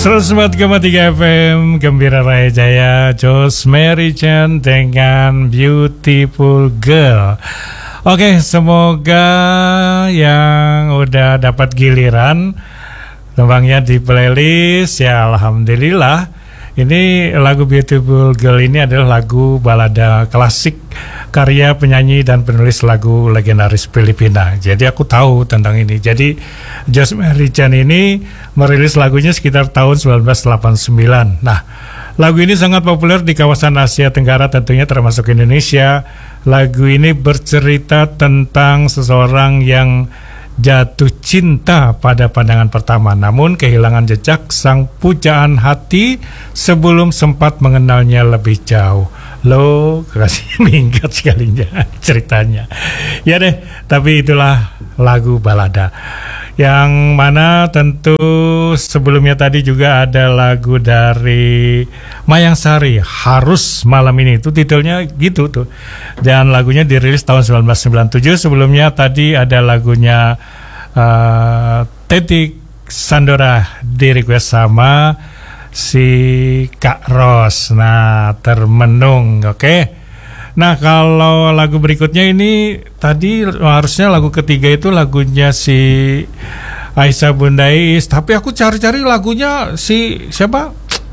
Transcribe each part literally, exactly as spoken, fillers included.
seratus empat koma tiga F M Gembira Raya Jaya, Jos Mary Chan dengan Beautiful Girl. Oke, semoga yang udah dapat giliran tembangnya di playlist ya, alhamdulillah. Ini lagu Beautiful Girl ini adalah lagu balada klasik karya penyanyi dan penulis lagu legendaris Filipina. Jadi aku tahu tentang ini. Jadi Jos Mary Chan ini merilis lagunya sekitar tahun seribu sembilan ratus delapan puluh sembilan. Nah, lagu ini sangat populer di kawasan Asia Tenggara, tentunya termasuk Indonesia. Lagu ini bercerita tentang seseorang yang jatuh cinta pada pandangan pertama, namun kehilangan jejak sang pujaan hati sebelum sempat mengenalnya lebih jauh. Loh, kasih minggat sekalinya ceritanya. Ya deh, tapi itulah lagu balada. Yang mana tentu sebelumnya tadi juga ada lagu dari Mayang Sari, Harus Malam Ini, itu titelnya gitu tuh. Dan lagunya dirilis tahun seribu sembilan ratus sembilan puluh tujuh. Sebelumnya tadi ada lagunya uh, Tetik Sandora di request sama si Kak Ros. Nah, Termenung, oke. Okay? Nah, kalau lagu berikutnya ini tadi harusnya lagu ketiga itu lagunya si Aisyah Bundais, tapi aku cari-cari lagunya si siapa?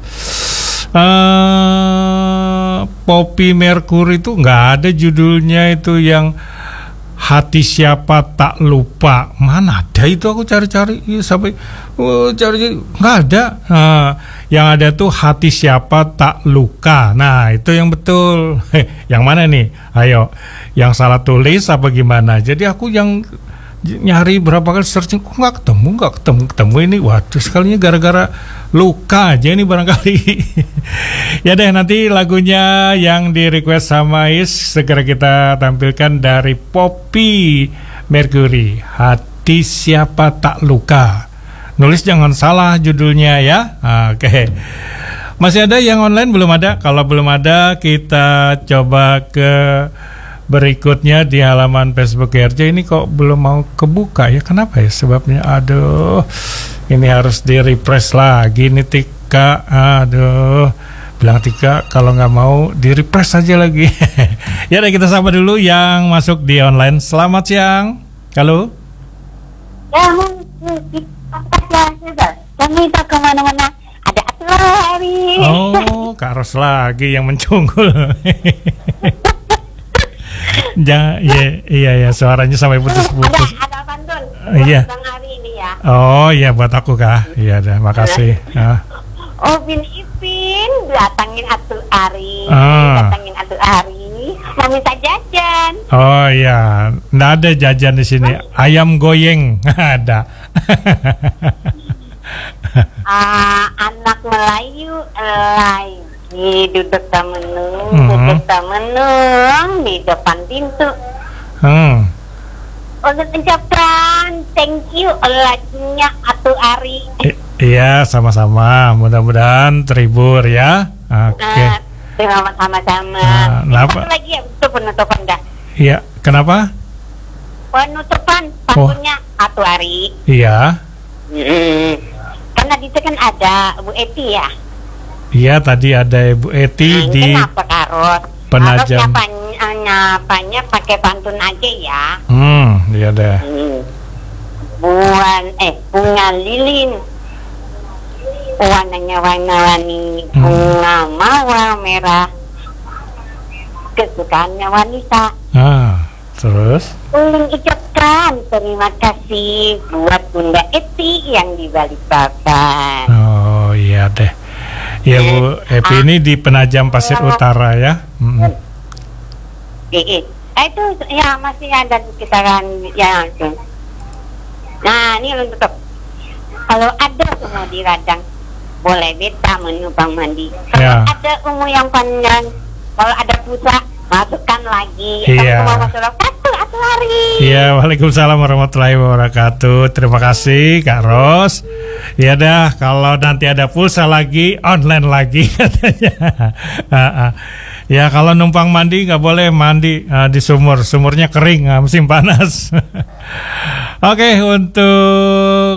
Uh, Poppy Mercury itu nggak ada judulnya, itu yang Hati Siapa Tak Lupa. Mana ada itu, aku cari-cari sampai oh, cari nggak ada. Nah, yang ada tuh Hati Siapa Tak Luka. Nah, itu yang betul. Heh, yang mana nih? Ayo, yang salah tulis apa gimana? Jadi aku yang nyari berapa kali searching, kok nggak ketemu, nggak ketemu, ketemu ini. Waduh, sekalinya gara-gara luka aja ini barangkali. Ya deh, nanti lagunya yang di request sama Is segera kita tampilkan dari Poppy Mercury, Hati Siapa Tak Luka. Nulis jangan salah judulnya ya. Oke. Masih ada yang online? Belum ada. Kalau belum ada, kita coba ke berikutnya di halaman Facebook R J. Ini kok belum mau kebuka ya, kenapa ya sebabnya? Aduh, ini harus di refresh lagi nih Tika. Aduh, bilang Tika kalau nggak mau di refresh aja lagi. Ya udah, kita sapa dulu yang masuk di online. Selamat siang. Halo. Ya, kami tak kemana-mana. Ada Atulari. Oh, Kak Ros lagi yang mencunggul. Jangan, iya, iya, ya, suaranya sampai putus-putus. Ada, ada pantun. Iya. Bang Ari ini ya. Oh iya, buat aku kah? Iya dah, makasih. Ah. Oh, Bin Ipin datangin Atu Ari, Ah. datangin Atu Ari, mau minta jajan. Oh iya, nggak ada jajan di sini. Ayam goyeng ada. Ah, anak Melayu lagi duduk temenung, Mhm. duduk temenung di depan pintu. Hmm. Untuk ucapkan thank you lagunya Atu Ari. I- iya, sama-sama. Mudah-mudahan terhibur ya. Oke. Nah, terima sama-sama. Nah, kenapa? Satu lagi ya, itu penutupan dah. Iya, kenapa? Penutupan pantunnya Atu Ari. Iya. Hmm. Karena di situ kan ada Bu Eti ya. Iya, tadi ada Ibu Eti Nah, di kenapa Karot? Penajam. Karot nyapanya, nyapanya pakai pantun aja ya. Hmm, iya deh. Hmm. Buan, eh, bunga lilin. Warnanya warna-warni, Hmm. bunga mawar merah. Kesukaannya wanita. Ah, terus? Ulun ucapkan terima kasih buat Bunda Eti yang di Balikpapan. Oh iya deh. Ya Bu Epi ini di Penajam Pasir Utara ya. Mm-mm. Eh, eh, itu ya masih ada di sekitaran ya. Nah, ini untuk kalau ada semua di radang, boleh beta menumpang mandi. Kalau Ya. ada umur yang panjang, kalau ada pulsa, masukkan lagi. Iya. Kalau mau masuk satu atau hari. Iya, waalaikumsalam warahmatullahi wabarakatuh. Terima kasih Kak Ros. Ya dah, kalau nanti ada pulsa lagi, online lagi katanya. Ah, ah. Ya kalau numpang mandi nggak boleh mandi ah, di sumur, sumurnya kering, ah, musim panas. Oke, untuk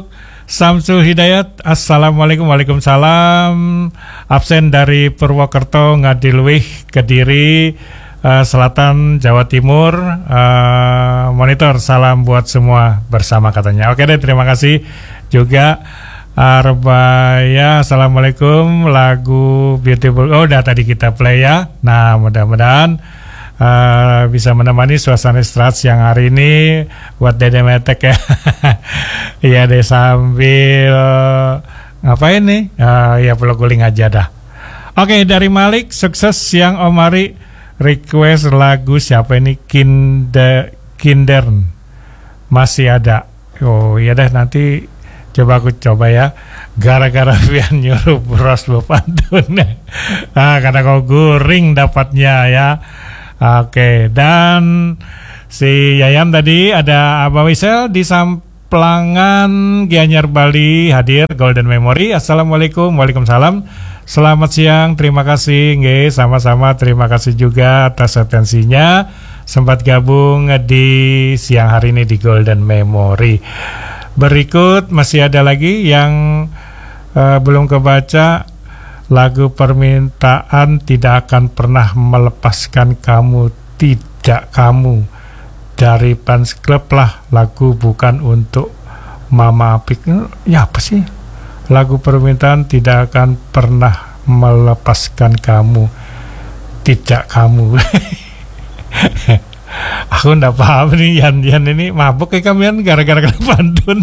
Samsul Hidayat, Assalamualaikum. Waalaikumsalam. Absen dari Purwokerto, Ngadilwih, Kediri, uh, Selatan, Jawa Timur. uh, Monitor, salam buat semua bersama katanya. Oke deh, terima kasih juga. Arbaya, Assalamualaikum. Lagu Beautiful, oh udah tadi kita play ya. Nah, mudah-mudahan Uh, bisa menemani suasana istirahat siang hari ini buat Dede Metek ya. Iya deh, sambil ngapain nih? Uh, ya perlu guling aja dah. Oke, dari Malik, sukses siang Om Ari. Request lagu siapa ini? Kinder, Kindern masih ada. Oh iya deh, nanti coba aku coba ya. Gara-gara Bian nyuruh bros pantun. Ah, karena kau guring dapatnya ya. Oke, dan si Yayan tadi ada Abah Wisel di Samplangan Gianyar Bali hadir Golden Memory. Assalamualaikum. Waalaikumsalam. Selamat siang, terima kasih. Nggih, sama-sama terima kasih juga atas atensinya. Sempat gabung di siang hari ini di Golden Memory. Berikut masih ada lagi yang uh, belum kebaca. Lagu permintaan tidak akan pernah melepaskan kamu, tidak kamu, dari Fans Club lah. Lagu bukan untuk Mama Apik. Ya apa sih? Lagu permintaan tidak akan pernah melepaskan kamu, tidak kamu. Aku ndak paham nih, Yan Yan ini mabuk kayak kalian gara-gara kena pantun.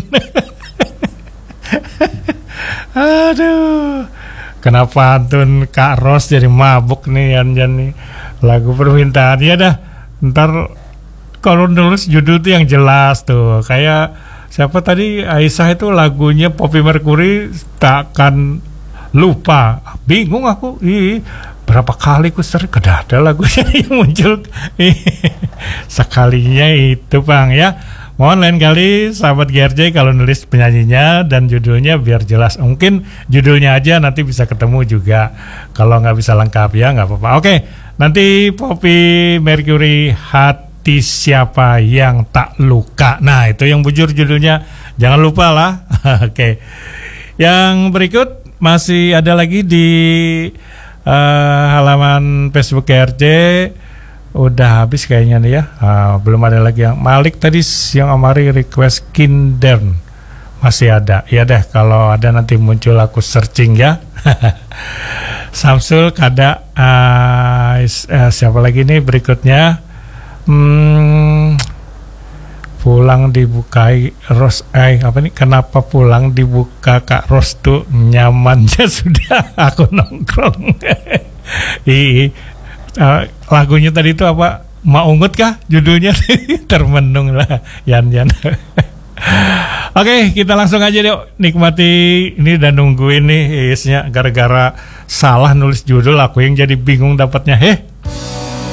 Aduh. Kenapa pantun Kak Ros jadi mabuk nih Yan Yan nih. Lagu permintaan ya dah. Ntar kalau nulis judul tuh yang jelas tuh. Kayak siapa tadi, Aisyah itu lagunya Poppy Mercury, takkan lupa. Bingung aku. Ih, berapa kali ku sering kedada lagunya yang muncul. Sekalinya itu Bang ya. Mohon lain kali sahabat G R J kalau nulis penyanyinya dan judulnya biar jelas. Mungkin judulnya aja nanti bisa ketemu juga. Kalau nggak bisa lengkap ya nggak apa-apa. Oke, nanti Poppy Mercury, Hati Siapa Yang Tak Luka. Nah itu yang bujur judulnya. Jangan lupa lah. Oke. Yang berikut masih ada lagi di uh, halaman Facebook G R J. Udah habis kayaknya nih ya. uh, Belum ada lagi yang Malik tadi yang Amari request Kindern masih ada. Ya deh, kalau ada nanti muncul aku searching ya. Samsul kada uh, uh, siapa lagi nih berikutnya? hmm, Pulang dibukai Ros, eh apa nih? Kenapa pulang dibuka Kak Ros tuh nyamannya sudah aku nongkrong. Ih, Uh, lagunya tadi itu apa? Maungut kah judulnya? Termenung lah Yan Yan. Oke, kita langsung aja deh nikmati ini dan nungguin nih isnya. Gara-gara salah nulis judul aku yang jadi bingung dapatnya. Heh,